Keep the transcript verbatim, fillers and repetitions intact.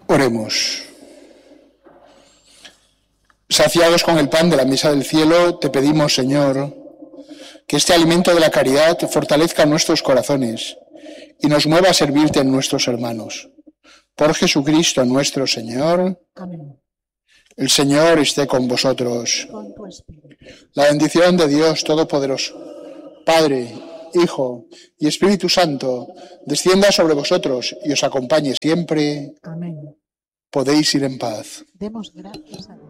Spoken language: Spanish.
Oremos. Saciados con el pan de la mesa del cielo, te pedimos, Señor, que este alimento de la caridad fortalezca nuestros corazones y nos mueva a servirte en nuestros hermanos. Por Jesucristo nuestro Señor. Amén. El Señor esté con vosotros. Con tu espíritu. La bendición de Dios Todopoderoso, Padre, Hijo y Espíritu Santo, descienda sobre vosotros y os acompañe siempre. Amén. Podéis ir en paz. Demos gracias a Dios.